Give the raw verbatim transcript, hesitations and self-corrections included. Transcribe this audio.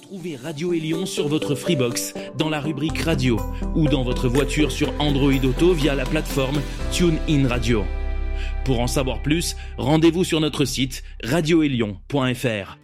Retrouvez Radio Élion sur votre Freebox, dans la rubrique Radio, ou dans votre voiture sur Android Auto via la plateforme TuneIn Radio. Pour en savoir plus, rendez-vous sur notre site radio élion point f r.